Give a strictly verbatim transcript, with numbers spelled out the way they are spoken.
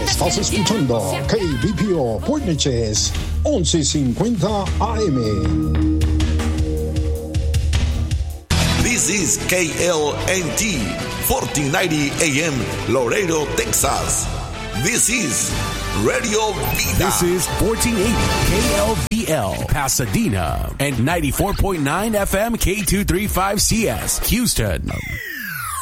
Estás escuchando K B P O Port Neches, once cincuenta A M. This is K L N T, fourteen ninety A M, Laredo, Texas. This is Radio Vida. This is fourteen eighty K L V L, Pasadena, and ninety-four point nine F M K two thirty-five C S, Houston.